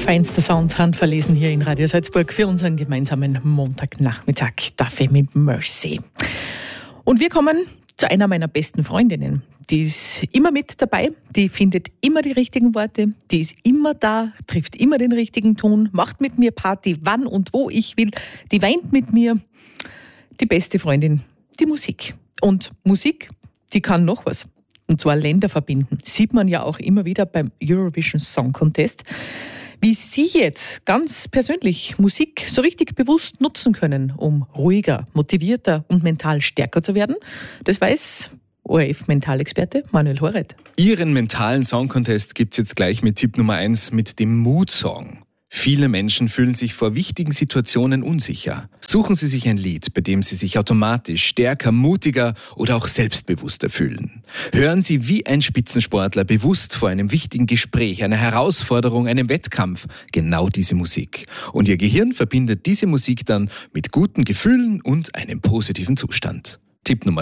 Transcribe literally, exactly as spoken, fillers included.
Feinster Sound, handverlesen hier in Radio Salzburg für unseren gemeinsamen Montagnachmittag, Dafür mit Mercy. Und wir kommen zu einer meiner besten Freundinnen. Die ist immer mit dabei, die findet immer die richtigen Worte, die ist immer da, trifft immer den richtigen Ton, macht mit mir Party, wann und wo ich will, die weint mit mir. Die beste Freundin, die Musik. Und Musik, die kann noch was. Und zwar Länder verbinden. Sieht man ja auch immer wieder beim Eurovision Song Contest. Wie Sie jetzt ganz persönlich Musik so richtig bewusst nutzen können, um ruhiger, motivierter und mental stärker zu werden, das weiß O R F-Mentalexperte Manuel Horet. Ihren mentalen Song Contest gibt's jetzt gleich mit Tipp Nummer eins, mit dem Mood-Song. Viele Menschen fühlen sich vor wichtigen Situationen unsicher. Suchen Sie sich ein Lied, bei dem Sie sich automatisch stärker, mutiger oder auch selbstbewusster fühlen. Hören Sie wie ein Spitzensportler bewusst vor einem wichtigen Gespräch, einer Herausforderung, einem Wettkampf genau diese Musik. Und Ihr Gehirn verbindet diese Musik dann mit guten Gefühlen und einem positiven Zustand. Tipp Nummer